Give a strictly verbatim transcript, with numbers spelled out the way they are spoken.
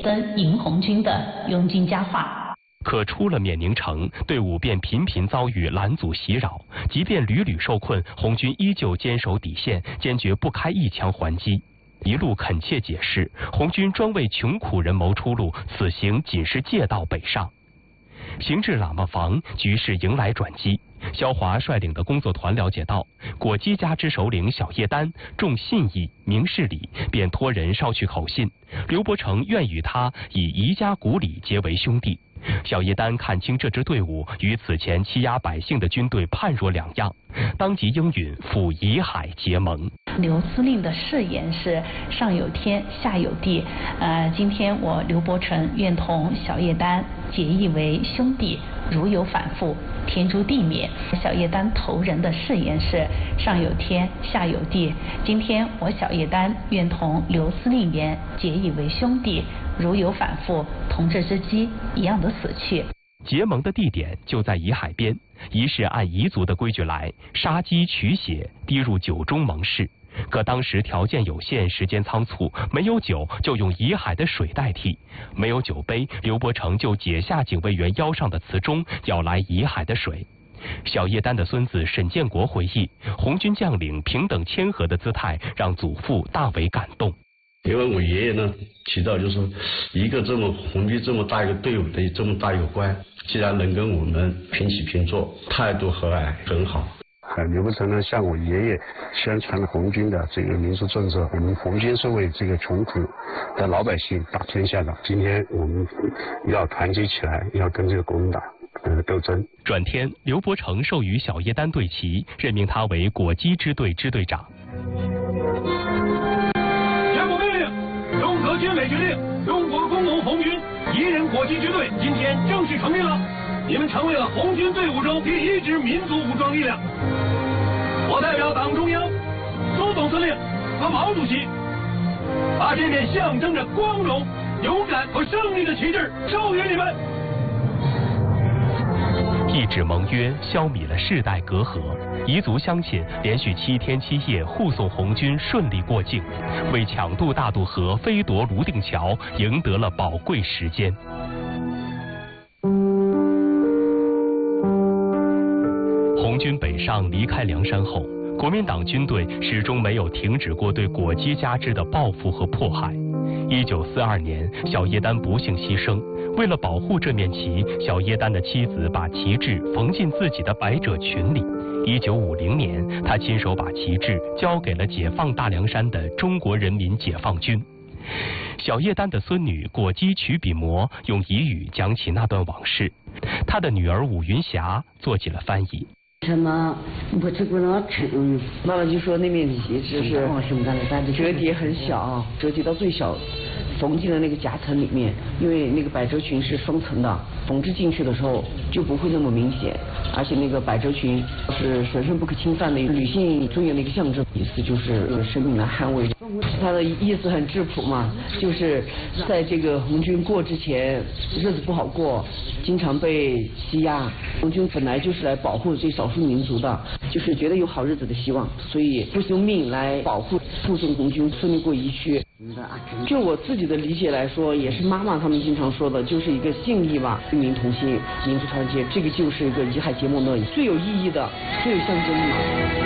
僧迎红军的拥军佳话。 可出了冕宁城，队伍便频频遭遇拦阻袭扰，即便屡屡受困，红军依旧坚守底线，坚决不开一枪还击。一路恳切解释，红军专为穷苦人谋出路，此行仅是借道北上。行至喇嘛房，局势迎来转机。萧华率领的工作团了解到，果姬家之首领小叶丹重信义、明事理，便托人捎去口信，刘伯承愿与他以夷家古礼结为兄弟。小叶丹看清这支队伍与此前欺压百姓的军队判若两样，当即应允赴夷海结盟。 刘司令的誓言是上有天，下有地。呃，今天我刘伯承愿同小叶丹结义为兄弟，如有反复，天诛地灭。小叶丹头人的誓言是上有天，下有地。今天我小叶丹愿同刘司令言结义为兄弟，如有反复，同这只鸡一样的死去。 结盟的地点就在夷海边，仪式按彝族的规矩来，杀鸡取血，滴入酒中盟誓。可当时条件有限，时间仓促，没有酒就用夷海的水代替。没有酒杯，刘伯承就解下警卫员腰上的瓷钟，要来夷海的水。小叶丹的孙子沈建国回忆，红军将领平等谦和的姿态让祖父大为感动。 因为我爷爷呢提到，就是说一个这么红军这么大一个队伍的这么大一个官，既然能跟我们平起平坐，态度和蔼，很好。 呃，刘伯承呢向我爷爷宣传了红军的这个民族政策，我们红军是为这个穷苦的老百姓打天下的，今天我们要团结起来，要跟这个国民党呃斗争。 转天，刘伯承授予小叶丹队旗，任命他为果姬支队支队长。 全部命令，中革军委决定，中国工农红军一人果姬支队今天正式成立了。你们成为了红军队伍中第一支民族武装力量。我代表党中央、苏总司令和毛主席，把这面象征着光荣、勇敢和胜利的旗帜授予你们。 一纸盟约消弭了世代隔阂，彝族乡亲连续七天七夜护送红军顺利过境，为抢渡大渡河、飞夺泸定桥赢得了宝贵时间。红军北上离开梁山后，国民党军队始终没有停止过对果姬家支的报复和迫害。一九四二年，小叶丹不幸牺牲。为了保护这面旗，小叶丹的妻子把旗帜缝进自己的百褶裙里。一九五零年，他亲手把旗帜交给了解放大凉山的中国人民解放军。小叶丹的孙女果姬曲笔魔用彝语讲起那段往事，她的女儿武云霞做起了翻译。 什么？我这个呢？嗯， 妈妈就说那面旗帜是折叠很小，折叠到最小，缝进了那个夹层里面，因为那个百褶裙是双层的，缝制进去的时候就不会那么明显，而且那个百褶裙是神圣不可侵犯的女性尊严的一个象征，意思就是用生命来捍卫。它的意思很质朴嘛，就是在这个红军过之前，日子不好过，经常被欺压。红军本来就是来保护这少数民族的，就是觉得有好日子的希望，所以不惜用命来保护护送红军顺利过疫区。就我自己的理解来说，也是妈妈他们经常说的，就是一个信义吧，军民同心，民族团结，这个就是一个夷海结盟的最有意义的、最有象征的嘛。